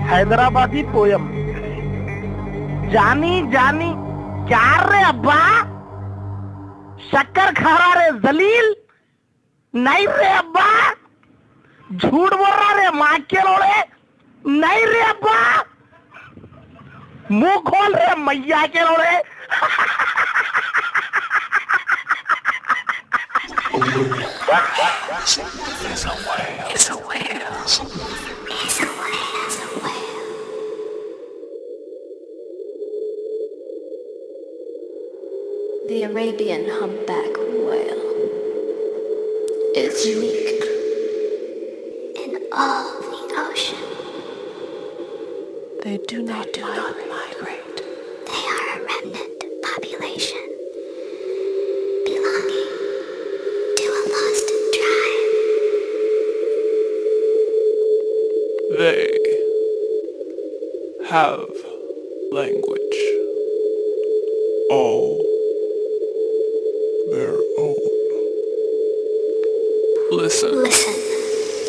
Hyderabadi poem. जानी जानी क्या रे अब्बा, शक्कर खा रहा रे जलील, नहीं रे अब्बा, झूठ बोल रहा रे माँ के लोड़े, नहीं रे अब्बा, मुंह खोल रे मैया के लोड़े। It's a whale. The Arabian humpback whale is unique in all the ocean. They do not migrate. They are a remnant population belonging to a lost tribe. They have language, all their own. Listen.